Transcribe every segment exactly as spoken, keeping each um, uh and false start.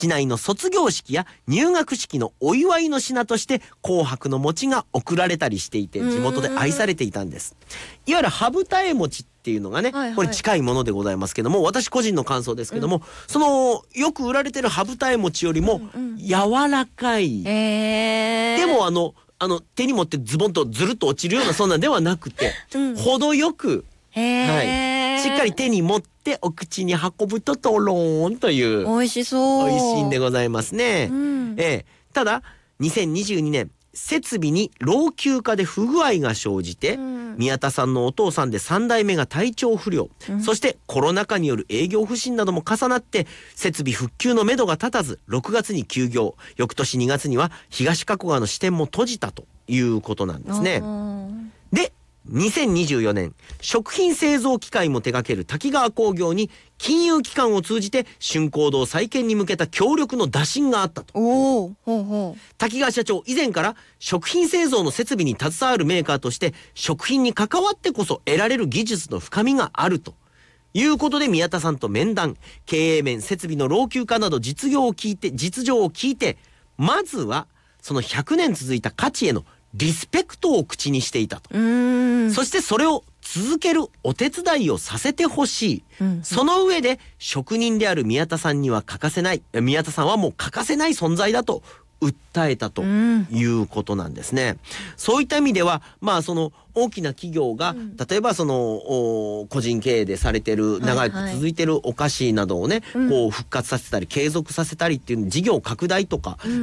市内の卒業式や入学式のお祝いの品として紅白の餅が贈られたりしていて、地元で愛されていたんです。いわゆる羽二重餅っていうのがね、はいはい、これ近いものでございますけども、私個人の感想ですけども、うん、そのよく売られてる羽二重餅よりも柔らかい、うんうん、でもあのあの手に持ってズボンとずるっと落ちるようなそんなんではなくて、うん、程よく、はい、しっかり手に持ってお口に運ぶととろーんという美味しそう美味しいんでございますね、うん、えー、ただにせんにじゅうにねん設備に老朽化で不具合が生じて、うん、宮田さんのお父さんでさん代目が体調不良、うん、そしてコロナ禍による営業不振なども重なって設備復旧のめどが立たずろくがつに休業、翌年にがつには東加古川の支店も閉じたということなんですね。でにせんにじゅうよねん食品製造機械も手掛ける滝川工業に金融機関を通じて春光堂再建に向けた協力の打診があったと。 おー、ほうほう。 滝川社長以前から食品製造の設備に携わるメーカーとして食品に関わってこそ得られる技術の深みがあるということで宮田さんと面談、経営面、設備の老朽化など実情を聞いて実情を聞いてまずはそのひゃくねん続いた価値へのリスペクトを口にしていたと。うーん、そしてそれを続けるお手伝いをさせてほしい、うんうん、その上で職人である宮田さんには欠かせない、宮田さんはもう欠かせない存在だと訴えたということなんですね、うん、そういった意味ではまあその大きな企業が、うん、例えばその個人経営でされてる長く続いてるお菓子などをね、はいはい、こう復活させたり継続させたりっていう事業拡大とか、うん、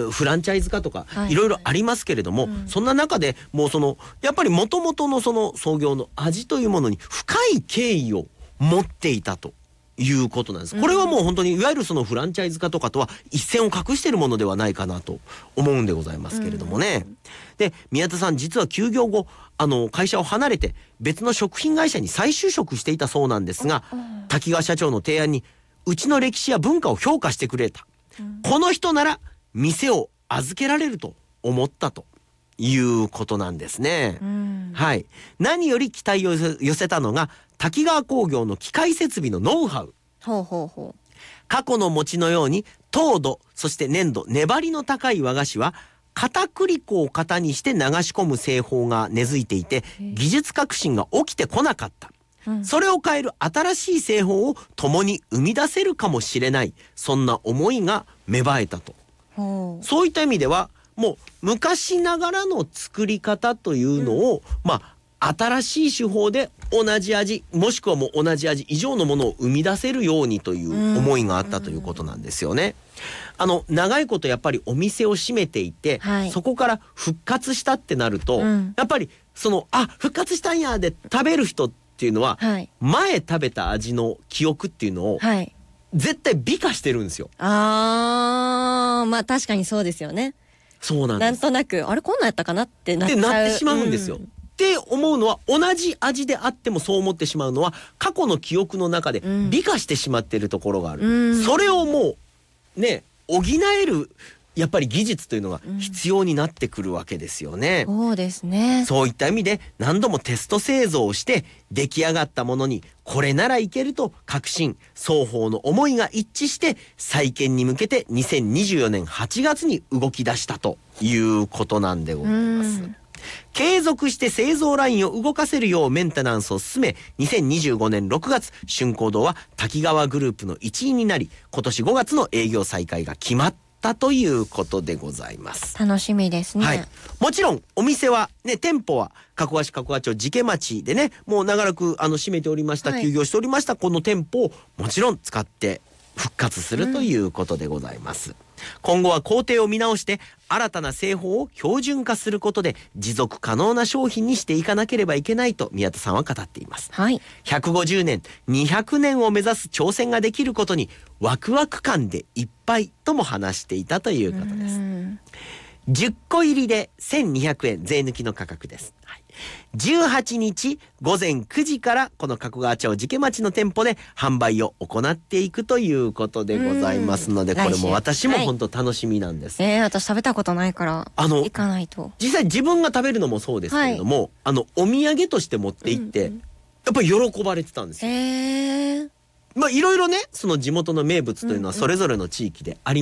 フランチャイズ化とか、はいはい、いろいろありますけれども、うん、そんな中でもうそのやっぱり元々のその創業の味というものに深い敬意を持っていたということなんです。これはもう本当にいわゆるそのフランチャイズ化とかとは一線を画しているものではないかなと思うんでございますけれどもね、うん、で宮田さん実は休業後あの会社を離れて別の食品会社に再就職していたそうなんですが、うん、滝川社長の提案にうちの歴史や文化を評価してくれた、うん、この人なら店を預けられると思ったということなんですね、うん、はい。何より期待を寄せたのが滝川工業の機械設備のノウハウ。 ほうほうほう。 過去の餅のように糖度そして粘度粘りの高い和菓子は片栗粉を型にして流し込む製法が根付いていて技術革新が起きてこなかった、うん、それを変える新しい製法を共に生み出せるかもしれない、そんな思いが芽生えたと。そういった意味ではもう昔ながらの作り方というのを、うん、まあ新しい手法で同じ味もしくはもう同じ味以上のものを生み出せるようにという思いがあったということなんですよね。あの長いことやっぱりお店を閉めていて、はい、そこから復活したってなると、うん、やっぱりそのあ復活したんやで食べる人っていうのは、はい、前食べた味の記憶っていうのを、はい、絶対美化してるんですよ。 あー、まあ確かにそうですよね。 そうなんです。 なんとなくあれこんなんやったかなってなっちゃうってなってしまうんですよ、うん、って思うのは同じ味であってもそう思ってしまうのは過去の記憶の中で美化してしまっているところがある、うん、それをもうね補えるやっぱり技術というのが必要になってくるわけですよね、 うん、そうですね。 そういった意味で何度もテスト製造をして出来上がったものにこれならいけると確信、双方の思いが一致して再建に向けてにせんにじゅうよねんはちがつに動き出したということなんでございます。うん、継続して製造ラインを動かせるようメンテナンスを進めにせんにじゅうごねんろくがつ春光堂は滝川グループの一員になり今年ごがつの営業再開が決まったということでございます。 楽しみですね、 はい、もちろんお店はね店舗は加古川市加古川町寺家町でねもう長らくあの閉めておりました、はい、休業しておりましたこの店舗をもちろん使って復活するということでございます、うん、今後は工程を見直して新たな製法を標準化することで持続可能な商品にしていかなければいけないと宮田さんは語っています、はい、ひゃくごじゅうねんにひゃくねんを目指す挑戦ができることにワクワク感でいっぱいとも話していたということです。じゅっこ入りでせんにひゃくえん税抜きの価格です、はい、じゅうはちにちごぜんくじからこの加古川町寺家町の店舗で販売を行っていくということでございますのでこれも私も本当楽しみなんです、 はい、えー、私食べたことないからあの行かないと。 実際自分が食べるのもそうですけれども、はい、あのお土産として持って行って、うんうん、やっぱり喜ばれてたんですよ、 えーまあいろいろねその地元の名物というのはそれぞれの地域であり